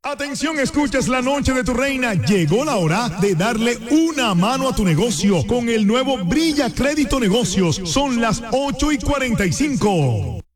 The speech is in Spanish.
Atención, escuchas La Noche de tu Reina. Llegó la hora de darle una mano a tu negocio con el nuevo Brilla Crédito Negocios. Son las 8:45.